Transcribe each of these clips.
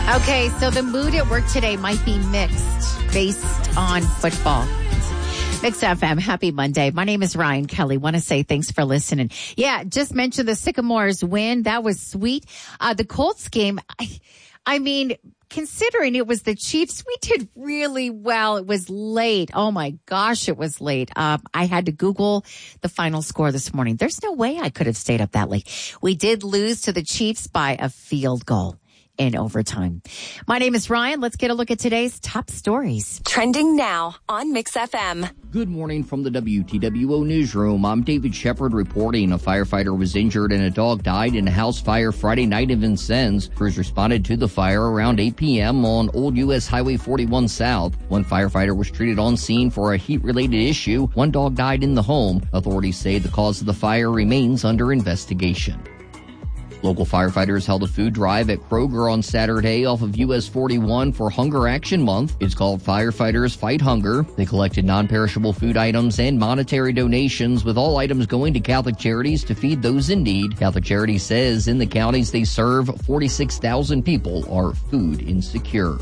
Okay, so the mood at work today might be mixed based on football. Mix FM, happy Monday. My name is Ryan Kelly. Want to say thanks for listening. Yeah, just mentioned the Sycamores win. That was sweet. The Colts game, I mean, considering it was the Chiefs, we did really well. It was late. Oh my gosh, it was late. I had to Google the final score this morning. There's no way I could have stayed up that late. We did lose to the Chiefs by a field goal in overtime. My name is Ryan. Let's get a look at today's top stories. Trending now on Mix FM. Good morning from the WTWO newsroom. I'm David Shepard reporting. A firefighter was injured and a dog died in a house fire Friday night in Vincennes. Crews responded to the fire around 8 p.m. on Old U.S. Highway 41 South. One firefighter was treated on scene for a heat-related issue. One dog died in the home. Authorities say the cause of the fire remains under investigation. Local firefighters held a food drive at Kroger on Saturday off of US 41 for Hunger Action Month. It's called Firefighters Fight Hunger. They collected non-perishable food items and monetary donations, with all items going to Catholic Charities to feed those in need. Catholic Charities says in the counties they serve, 46,000 people are food insecure.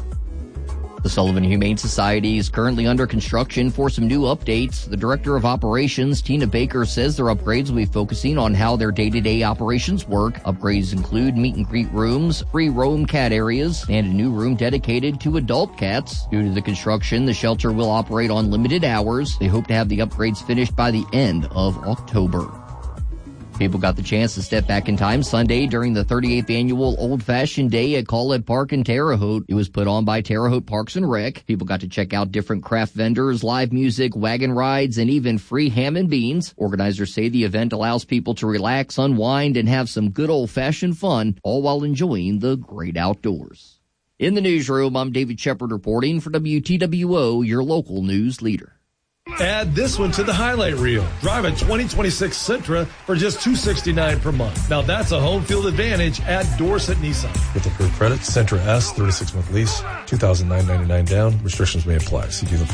The Sullivan Humane Society is currently under construction for some new updates. The Director of Operations, Tina Baker, says their upgrades will be focusing on how their day-to-day operations work. Upgrades include meet and greet rooms, free roam cat areas, and a new room dedicated to adult cats. Due to the construction, the shelter will operate on limited hours. They hope to have the upgrades finished by the end of October. People got the chance to step back in time Sunday during the 38th annual Old Fashioned Day at Collet Park in Terre Haute. It was put on by Terre Haute Parks and Rec. People got to check out different craft vendors, live music, wagon rides, and even free ham and beans. Organizers say the event allows people to relax, unwind, and have some good old-fashioned fun, all while enjoying the great outdoors. In the newsroom, I'm David Shepard reporting for WTWO, your local news leader. Add this one to the highlight reel. Drive a 2026 Sentra for just $269 per month. Now that's a home field advantage at Dorset Nissan. With approved credit, Sentra S, 36-month lease, $2,999 down. Restrictions may apply. See dealer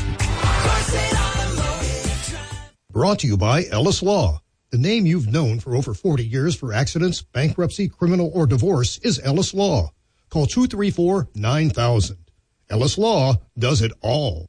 for Brought to you by Ellis Law. The name you've known for over 40 years for accidents, bankruptcy, criminal, or divorce is Ellis Law. Call 234-9000. Ellis Law does it all.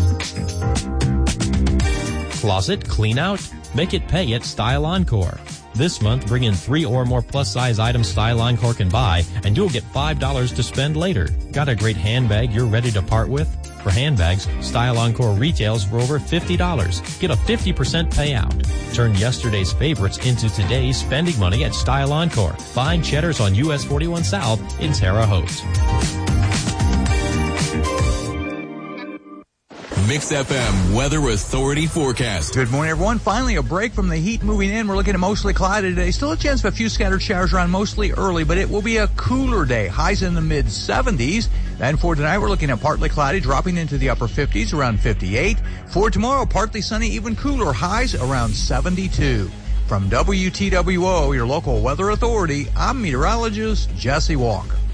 Closet clean out? Make it pay at Style Encore. This month, bring in 3 or more plus-size items Style Encore can buy, and you'll get $5 to spend later. Got a great handbag you're ready to part with? For handbags, Style Encore retails for over $50. Get a 50% payout. Turn yesterday's favorites into today's spending money at Style Encore. Find Cheddar's on US 41 South in Terre Haute. Mix FM Weather Authority forecast. Good morning, everyone. Finally, a break from the heat moving in. We're looking at mostly cloudy today. Still a chance of a few scattered showers around mostly early, but it will be a cooler day. Highs in the mid-70s. And for tonight, we're looking at partly cloudy, dropping into the upper 50s, around 58. For tomorrow, partly sunny, even cooler. Highs around 72. From WTWO, your local weather authority, I'm meteorologist Jesse Walker.